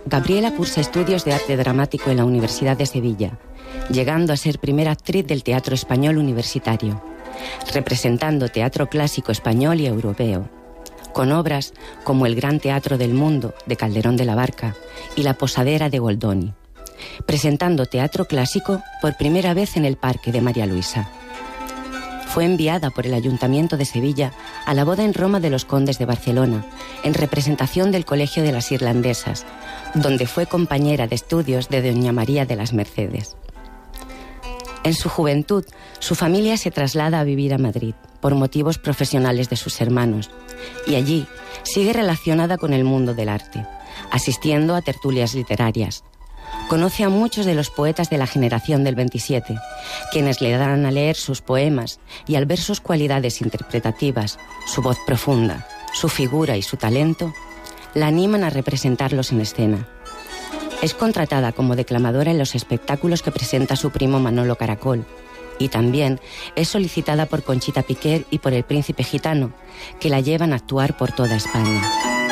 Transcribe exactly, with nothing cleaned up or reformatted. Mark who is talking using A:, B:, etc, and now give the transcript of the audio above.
A: Gabriela cursa estudios de arte dramático en la Universidad de Sevilla, llegando a ser primera actriz del teatro español universitario, representando teatro clásico español y europeo, con obras como El Gran Teatro del Mundo, de Calderón de la Barca, y La Posadera, de Goldoni, presentando teatro clásico por primera vez en el Parque de María Luisa. Fue enviada por el Ayuntamiento de Sevilla a la boda en Roma de los Condes de Barcelona, en representación del Colegio de las Irlandesas, donde fue compañera de estudios de Doña María de las Mercedes. En su juventud, su familia se traslada a vivir a Madrid por motivos profesionales de sus hermanos, y allí sigue relacionada con el mundo del arte, asistiendo a tertulias literarias. Conoce a muchos de los poetas de la generación del veintisiete, quienes le dan a leer sus poemas y al ver sus cualidades interpretativas, su voz profunda, su figura y su talento, la animan a representarlos en escena. Es contratada como declamadora en los espectáculos que presenta su primo Manolo Caracol, y también es solicitada por Conchita Piquer y por el Príncipe Gitano, que la llevan a actuar por toda España.